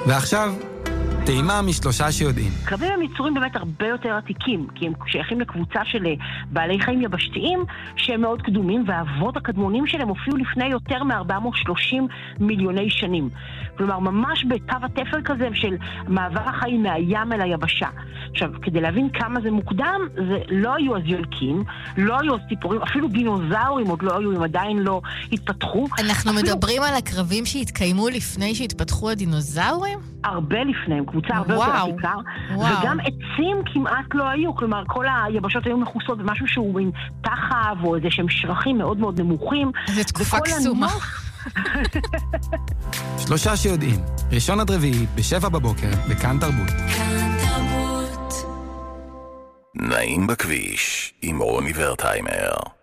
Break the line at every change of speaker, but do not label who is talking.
ועכשיו, טעימה משלושה שיודעים.
כלבים הם יצורים באמת הרבה יותר עתיקים, כי הם שייכים לקבוצה של בעלי חיים יבשתיים שהם מאוד קדומים, והאבות הקדמונים שלהם הופיעו לפני יותר מ-430 מיליוני שנים. כלומר, ממש בתו התפר כזה של מעבר החיים מהים אל היבשה. עכשיו, כדי להבין כמה זה מוקדם, זה לא היו אז יונקים, לא היו אז ציפורים, אפילו דינוזאורים עוד לא היו, הם עדיין לא התפתחו.
אנחנו מדברים על הקרבים שהתקיימו לפני שהתפתחו הדינוזאורים?
הרבה לפניהם, קבוצה הרבה יותר עתיקה, וגם עצים כמעט לא היו, כלומר כל היבשות היו מכוסות במשהו שהוא עם תחב או איזה שהם שרחים מאוד מאוד נמוכים.
זו תקופה קסומה.
שלושה שיודעים, ראשון עד רביעי, ב7 בבוקר, בכאן תרבות.
כאן תרבות.
נעים בכביש, עם רוני ורטהיימר.